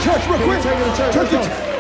church real Can we quick. take it to church? Church, Let's go.